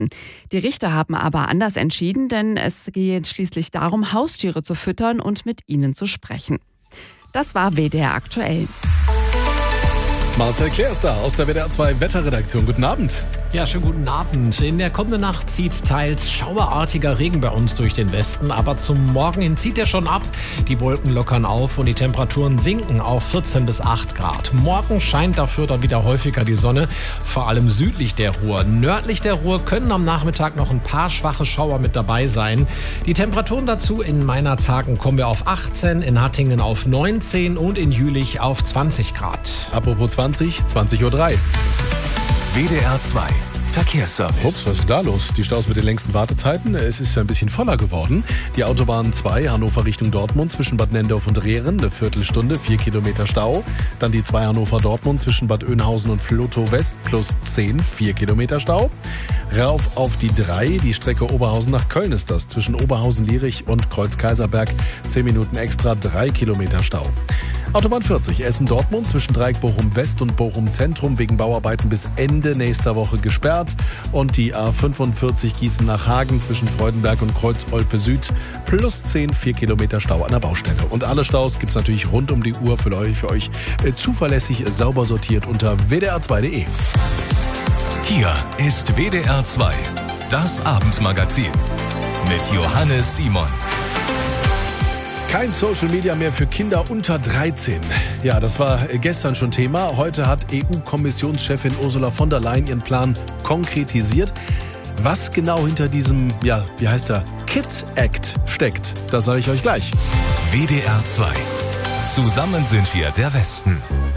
Die Richter haben aber anders entschieden, denn es geht schließlich darum, Haustiere zu füttern und mit ihnen zu sprechen. Das war WDR aktuell. Marcel Claire ist da aus der WDR 2 Wetterredaktion. Guten Abend. Ja, schönen guten Abend. In der kommenden Nacht zieht teils schauerartiger Regen bei uns durch den Westen, aber zum Morgen hin zieht er schon ab. Die Wolken lockern auf und die Temperaturen sinken auf 14 bis 8 Grad. Morgen scheint dafür dann wieder häufiger die Sonne, vor allem südlich der Ruhr. Nördlich der Ruhr können am Nachmittag noch ein paar schwache Schauer mit dabei sein. Die Temperaturen dazu in Meinerzhagen kommen wir auf 18, in Hattingen auf 19 und in Jülich auf 20 Grad. Apropos 20:03 Uhr. WDR 2 Verkehrsservice. Ups, was ist da los? Die Staus mit den längsten Wartezeiten. Es ist ein bisschen voller geworden. Die Autobahn 2, Hannover Richtung Dortmund zwischen Bad Nendorf und Rehren, eine Viertelstunde, 4 Kilometer Stau. Dann die 2 Hannover-Dortmund zwischen Bad Oeynhausen und Flotow West plus 10, 4 Kilometer Stau. Rauf auf die 3, die Strecke Oberhausen nach Köln ist das. Zwischen Oberhausen-Lierich und Kreuz-Kaiserberg 10 Minuten extra, 3 Kilometer Stau. Autobahn 40, Essen-Dortmund zwischen Dreieck Bochum-West und Bochum-Zentrum wegen Bauarbeiten bis Ende nächster Woche gesperrt. Und die A45 Gießen nach Hagen zwischen Freudenberg und Kreuz-Olpe Süd plus 10, 4 Kilometer Stau an der Baustelle. Und alle Staus gibt es natürlich rund um die Uhr für euch zuverlässig sauber sortiert unter wdr2.de. Hier ist WDR 2, das Abendmagazin mit Johannes Simon. Kein Social Media mehr für Kinder unter 13. Ja, das war gestern schon Thema. Heute hat EU-Kommissionschefin Ursula von der Leyen ihren Plan konkretisiert. Was genau hinter diesem, Kids Act steckt, das sage ich euch gleich. WDR 2. Zusammen sind wir der Westen.